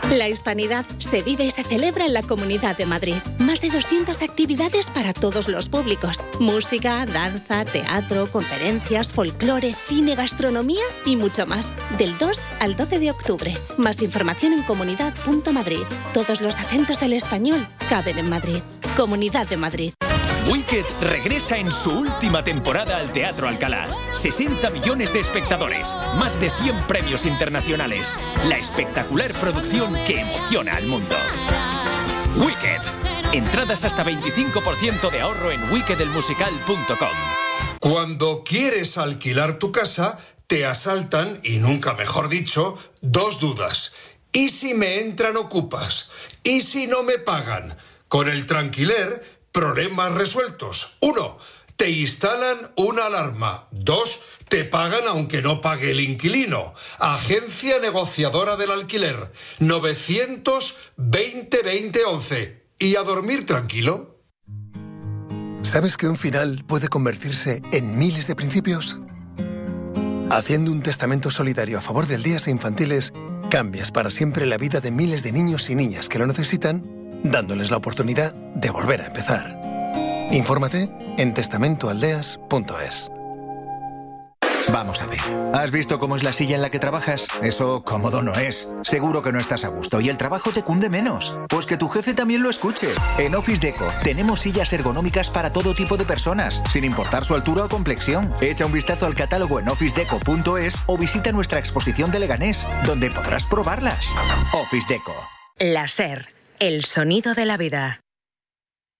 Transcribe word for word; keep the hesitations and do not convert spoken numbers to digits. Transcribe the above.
La hispanidad se vive y se celebra en la Comunidad de Madrid. Más de doscientas actividades para todos los públicos. Música, danza, teatro, conferencias, folclore, cine, gastronomía y mucho más. Del dos al doce de octubre. Más información en comunidad punto madrid. Todos los acentos del español caben en Madrid. Comunidad de Madrid. Wicked regresa en su última temporada al Teatro Alcalá. sesenta millones de espectadores, más de cien premios internacionales. La espectacular producción que emociona al mundo. Wicked. Entradas hasta veinticinco por ciento de ahorro en wicked el musical punto com. Cuando quieres alquilar tu casa, te asaltan, y nunca mejor dicho, dos dudas. ¿Y si me entran ocupas? ¿Y si no me pagan? Con el Tranquiler, problemas resueltos. Uno, te instalan una alarma. Dos, te pagan aunque no pague el inquilino. Agencia negociadora del alquiler. novecientos veinte veinte once. ¿Y a dormir tranquilo? ¿Sabes que un final puede convertirse en miles de principios? Haciendo un testamento solidario a favor de aldeas e infantiles, cambias para siempre la vida de miles de niños y niñas que lo necesitan, dándoles la oportunidad de volver a empezar. Infórmate en testamento aldeas punto es. Vamos a ver. ¿Has visto cómo es la silla en la que trabajas? Eso cómodo no es. Seguro que no estás a gusto y el trabajo te cunde menos. Pues que tu jefe también lo escuche. En Office Deco tenemos sillas ergonómicas para todo tipo de personas, sin importar su altura o complexión. Echa un vistazo al catálogo en office deco punto es o visita nuestra exposición de Leganés, donde podrás probarlas. Office Deco. La SER, el sonido de la vida.